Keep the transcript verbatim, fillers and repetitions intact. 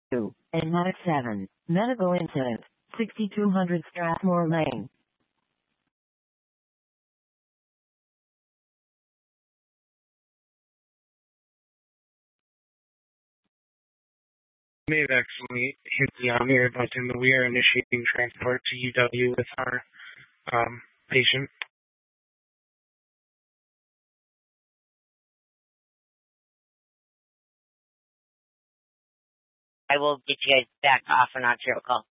two, and not seven. Medical incident, sixty-two hundred Strathmore Lane. May have accidentally hit the on-air button, but we are initiating transport to U W with our um, patient. I will get you guys back off and onto your call.